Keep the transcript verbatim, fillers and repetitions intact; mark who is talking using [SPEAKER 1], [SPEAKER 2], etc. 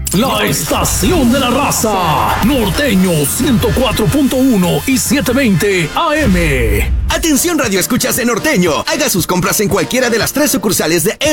[SPEAKER 1] La estación de la raza. Norteño ciento cuatro punto uno y setecientos veinte A M.
[SPEAKER 2] Atención, radio escuchas de Norteño. Haga sus compras en cualquiera de las tres sucursales de